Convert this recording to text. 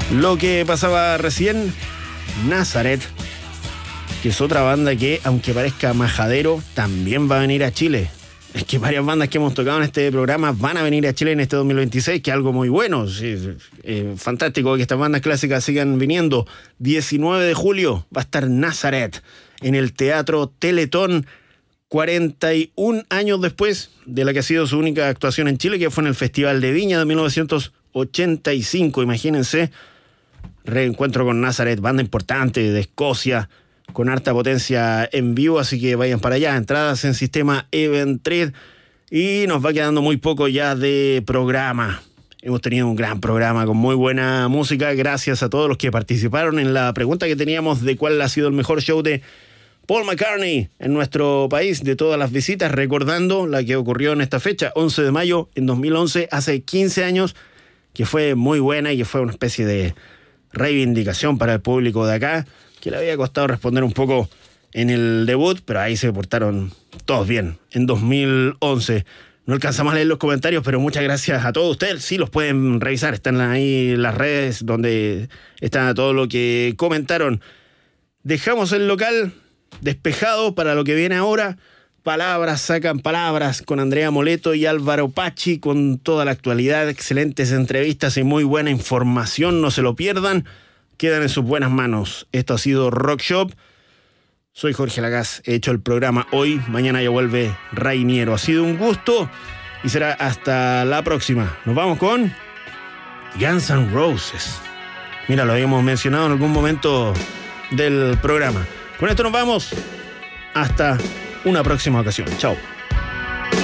Lo que pasaba recién, Nazareth, que es otra banda que, aunque parezca majadero, también va a venir a Chile. Es que varias bandas que hemos tocado en este programa van a venir a Chile en este 2026, que es algo muy bueno. Sí, fantástico que estas bandas clásicas sigan viniendo. 19 de julio va a estar Nazareth en el Teatro Teletón, 41 años después de la que ha sido su única actuación en Chile, que fue en el Festival de Viña de 1985. Imagínense, reencuentro con Nazareth, banda importante de Escocia, con harta potencia en vivo, así que vayan para allá. Entradas en sistema Eventbrite. Y nos va quedando muy poco ya de programa. Hemos tenido un gran programa con muy buena música. Gracias a todos los que participaron en la pregunta que teníamos de cuál ha sido el mejor show de Paul McCartney en nuestro país, de todas las visitas, recordando la que ocurrió en esta fecha, 11 de mayo en 2011, hace 15 años, que fue muy buena y que fue una especie de reivindicación para el público de acá, que le había costado responder un poco en el debut, pero ahí se portaron todos bien. En 2011 no alcanzamos a leer los comentarios, pero muchas gracias a todos ustedes. Sí, los pueden revisar, están ahí las redes donde está todo lo que comentaron. Dejamos el local despejado para lo que viene ahora. Palabras sacan palabras con Andrea Moleto y Álvaro Pachi, con toda la actualidad, excelentes entrevistas y muy buena información. No se lo pierdan. Quedan en sus buenas manos. Esto ha sido Rock Shop. Soy Jorge Lagaz. He hecho el programa hoy. Mañana ya vuelve Rainiero. Ha sido un gusto y será hasta la próxima. Nos vamos con Guns N' Roses. Mira, lo habíamos mencionado en algún momento del programa. Con esto nos vamos. Hasta una próxima ocasión. Chao.